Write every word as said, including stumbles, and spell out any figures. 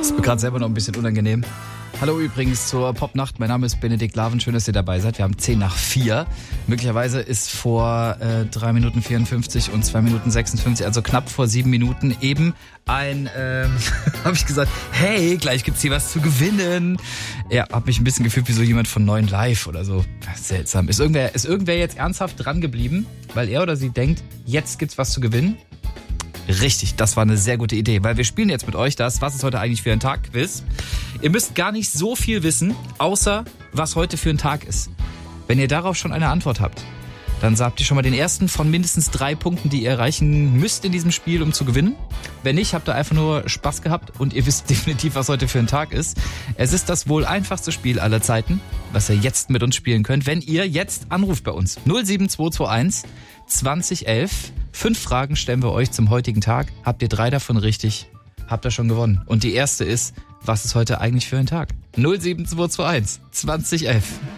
Ist mir gerade selber noch ein bisschen unangenehm. Hallo übrigens zur Popnacht. Mein Name ist Benedikt Laven. Schön, dass ihr dabei seid. Wir haben zehn nach vier. Möglicherweise ist vor äh, drei Minuten vierundfünfzig und zwei Minuten sechsundfünfzig, also knapp vor sieben Minuten, eben ein, ähm, habe ich gesagt, hey, gleich gibt's hier was zu gewinnen. Ja, hab mich ein bisschen gefühlt wie so jemand von neun Live oder so. Seltsam. Ist irgendwer, ist irgendwer jetzt ernsthaft dran geblieben, weil er oder sie denkt, jetzt gibt's was zu gewinnen? Richtig, das war eine sehr gute Idee, weil wir spielen jetzt mit euch das, was ist heute eigentlich für ein Tag, Quiz. Ihr müsst gar nicht so viel wissen, außer was heute für ein Tag ist. Wenn ihr darauf schon eine Antwort habt, dann habt ihr schon mal den ersten von mindestens drei Punkten, die ihr erreichen müsst in diesem Spiel, um zu gewinnen. Wenn nicht, habt ihr einfach nur Spaß gehabt und ihr wisst definitiv, was heute für ein Tag ist. Es ist das wohl einfachste Spiel aller Zeiten, was ihr jetzt mit uns spielen könnt, wenn ihr jetzt anruft bei uns. null sieben zwei zwei eins zwanzig elf. Fünf Fragen stellen wir euch zum heutigen Tag. Habt ihr drei davon richtig, habt ihr schon gewonnen. Und die erste ist, was ist heute eigentlich für ein Tag? null sieben zwei zwei eins zwanzig elf.